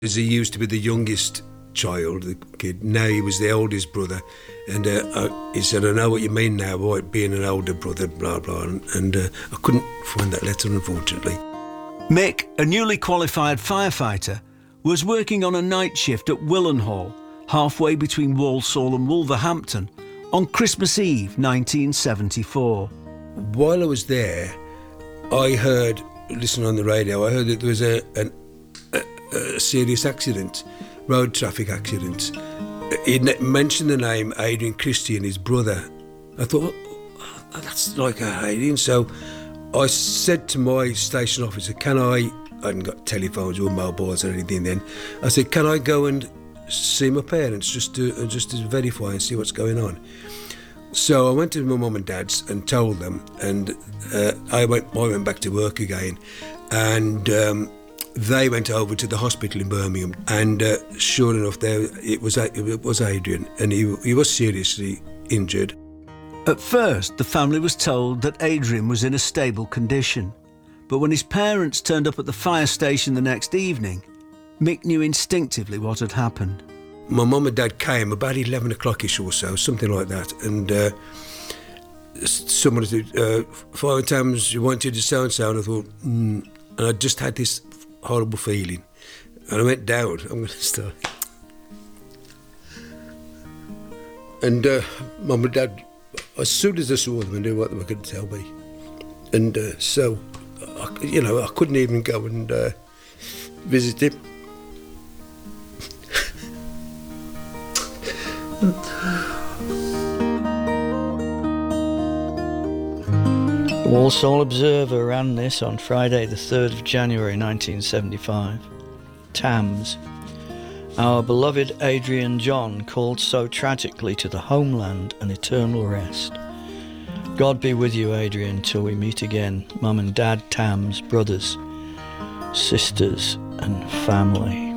As he used to be the youngest child, the kid, now he was the oldest brother, and he said, I know what you mean now about being an older brother, blah, blah, and I couldn't find that letter, unfortunately. Mick, a newly qualified firefighter, was working on a night shift at Willenhall, halfway between Walsall and Wolverhampton, on Christmas Eve 1974. While I was there, I heard, listening on the radio, I heard that there was a serious accident, road traffic accident. He mentioned the name Adrian Christie and his brother. I thought, oh, that's like a Adrian. So I said to my station officer, I hadn't got telephones or mobiles or anything then. I said, can I go and see my parents just to verify and see what's going on? So I went to my mum and dad's and told them, and I went back to work again, and they went over to the hospital in Birmingham, and sure enough, it was Adrian, and he was seriously injured. At first, the family was told that Adrian was in a stable condition, but when his parents turned up at the fire station the next evening, Mick knew instinctively what had happened. My mum and dad came about 11 o'clock-ish or so, something like that, and someone said, Fire Thames, you wanted to so-and-so, and I thought, and I just had this horrible feeling, and I went down. I'm going to start. And Mum and Dad, as soon as I saw them, I knew what they were going to tell me, and so I couldn't even go and visit him. The Walsall Observer ran this on Friday the 3rd of January 1975. Thames. Our beloved Adrian John called so tragically to the homeland and eternal rest. God be with you, Adrian, till we meet again. Mum and Dad, Thames, brothers, sisters and family.